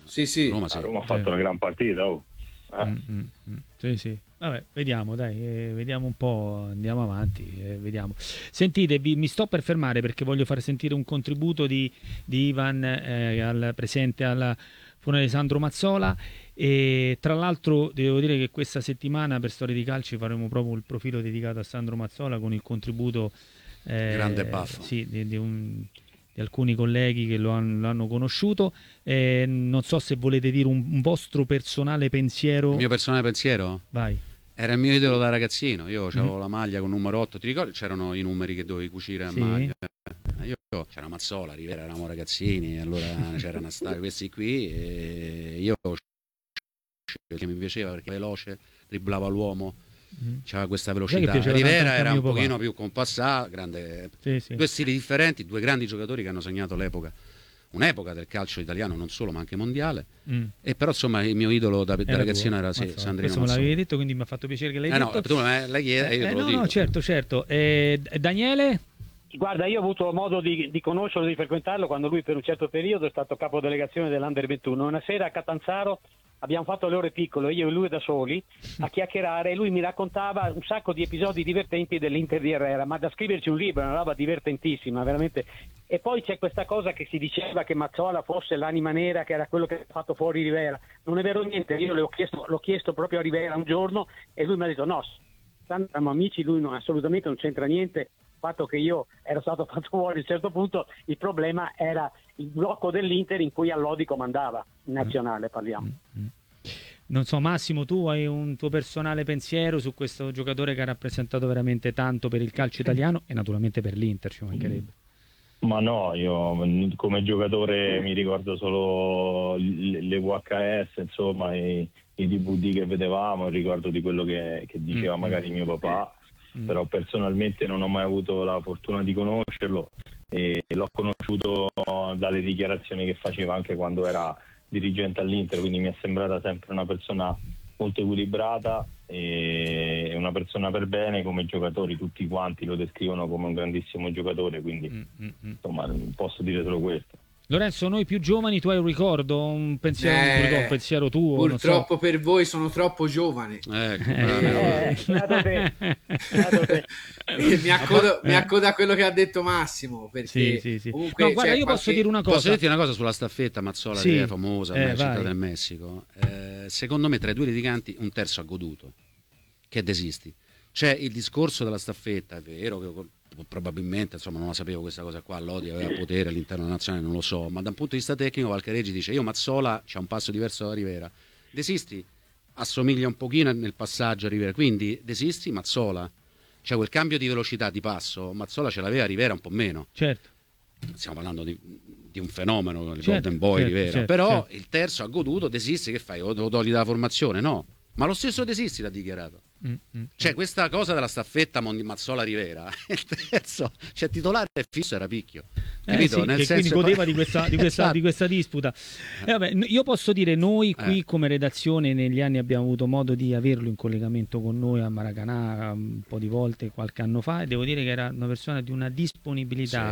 Sì. Roma, La Roma ha fatto una gran partita. Sì. Vabbè, vediamo, dai, vediamo un po', andiamo avanti, vediamo. Sentite, mi sto per fermare perché voglio far sentire un contributo di Ivan presente alla funerale di Sandro Mazzola, e tra l'altro devo dire che questa settimana per Storie di Calcio faremo proprio il profilo dedicato a Sandro Mazzola con il contributo grande baffo, sì, di alcuni colleghi che lo hanno conosciuto. Non so se volete dire un vostro personale pensiero. Il mio personale pensiero? Vai. Era il mio idolo da ragazzino. Io avevo la maglia con numero 8. Ti ricordi? C'erano i numeri che dovevi cucire a maglia. C'era Mazzola, Rivera, eravamo ragazzini, allora c'era Anastasio, questi qui, e io che mi piaceva perché veloce, dribblava l'uomo, c'aveva questa velocità. Rivera era un pochino più compassato, grande. Due stili differenti, due grandi giocatori che hanno segnato un'epoca del calcio italiano, non solo ma anche mondiale. E però insomma il mio idolo da ragazzino era Sandrino Mazzola. Questo me l'avevi detto, quindi mi ha fatto piacere che l'hai detto. No, tu la chiedi, io te lo dico. No, certo. Daniele? Guarda, io ho avuto modo di conoscerlo, di frequentarlo quando lui per un certo periodo è stato capodelegazione dell'Under 21. Una sera a Catanzaro abbiamo fatto le ore piccole, io e lui da soli, a chiacchierare, e lui mi raccontava un sacco di episodi divertenti dell'Inter di Herrera, ma da scriverci un libro, è una roba divertentissima, veramente. E poi c'è questa cosa che si diceva che Mazzola fosse l'anima nera, che era quello che ha fatto fuori Rivera. Non è vero niente, io l'ho chiesto proprio a Rivera un giorno e lui mi ha detto no, siamo amici, lui assolutamente non c'entra niente. Il fatto che io ero stato fatto fuori a un certo punto, il problema era il blocco dell'Inter in cui Allodi comandava, in nazionale parliamo. Non so, Massimo, tu hai un tuo personale pensiero su questo giocatore che ha rappresentato veramente tanto per il calcio italiano e naturalmente per l'Inter, ci mancherebbe. Ma no, io come giocatore mi ricordo solo le VHS, insomma, i DVD che vedevamo, ricordo di quello che diceva magari mio papà. Però personalmente non ho mai avuto la fortuna di conoscerlo e l'ho conosciuto dalle dichiarazioni che faceva anche quando era dirigente all'Inter, quindi mi è sembrata sempre una persona molto equilibrata e una persona per bene. Come giocatori tutti quanti lo descrivono come un grandissimo giocatore, quindi insomma posso dire solo questo. Lorenzo, noi più giovani, tu hai un ricordo, un pensiero tuo? Purtroppo non so. Per voi sono troppo giovane. Mi accoda a quello che ha detto Massimo, perché sì. Comunque, no, guarda, io posso dire una cosa. Posso dirti una cosa sulla staffetta Mazzola, che è famosa, città del Messico. Secondo me tra i due litiganti un terzo ha goduto, che desisti. C'è il discorso della staffetta, è vero che probabilmente, insomma, non la sapevo questa cosa qua, Lodi aveva potere all'interno della nazionale, non lo so, ma da un punto di vista tecnico Valcareggi dice io Mazzola c'ha un passo diverso da Rivera, desisti, assomiglia un pochino nel passaggio a Rivera, quindi desisti, Mazzola, c'è quel cambio di velocità di passo, Mazzola ce l'aveva, Rivera un po' meno, certo, stiamo parlando di un fenomeno, il Golden Boy Rivera, però il terzo ha goduto, desisti, che fai, o lo togli dalla formazione? No, ma lo stesso desisti l'ha dichiarato. Cioè questa cosa della staffetta Mazzola Rivera, il terzo, cioè titolare fisso era Picchio, capito? Nel senso, quindi godeva di questa disputa. Vabbè, io posso dire, noi qui come redazione negli anni abbiamo avuto modo di averlo in collegamento con noi a Maracanã un po' di volte qualche anno fa, e devo dire che era una persona di una disponibilità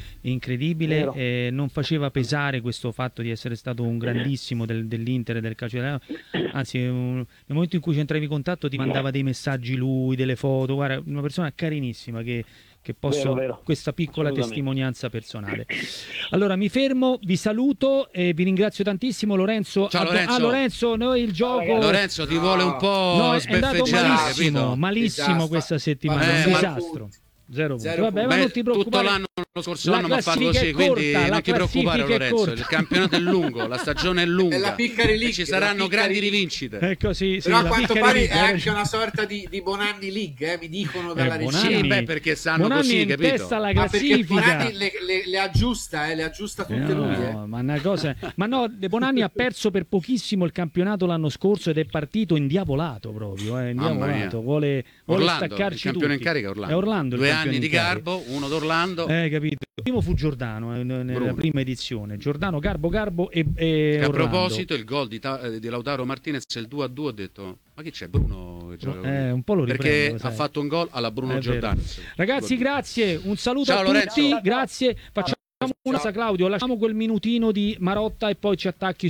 incredibile, non faceva pesare questo fatto di essere stato un grandissimo dell'Inter e del calcio italiano, anzi nel momento in cui c'entravi in contatto ti mandava dei messaggi lui, delle foto, guarda, una persona carinissima che posso vero. Questa piccola testimonianza personale. Allora mi fermo, vi saluto e vi ringrazio tantissimo. Lorenzo. Ciao Lorenzo. Lorenzo, noi il gioco Lorenzo ti vuole un po' sbeffeggiare, è andato malissimo questa settimana, un disastro. 0 punti. Vabbè, ma non ti preoccupare. Tutto l'anno, lo scorso anno mi ha fatto così, quindi non ti preoccupare Lorenzo, il campionato è lungo, la stagione è lunga, è la Piccari League, ci saranno grandi rivincite. Ecco, sì, però a quanto pare è anche una sorta di Bonanni League, mi dicono dalla regia. Sì, perché sanno così, capito? La classifica. Ma perché Bonanni le aggiusta tutte lui. Ma una cosa, ma no, De Bonanni ha perso per pochissimo il campionato l'anno scorso ed è partito indiavolato proprio, indiavolato, vuole staccarci il campione in carica è Orlando. 2 anni di Garbo, uno d'Orlando. Capito. Il primo fu Giordano nella prima edizione. Giordano, Garbo e a Orlando. Proposito, il gol di Lautaro Martinez, il 2-2, ho detto ma che c'è Bruno che gioca un po' lo riprendo, perché ha fatto un gol alla Bruno Giordano. Ragazzi, grazie, un saluto a tutti, grazie. Facciamo una cosa, Claudio, lasciamo quel minutino di Marotta e poi ci attacchi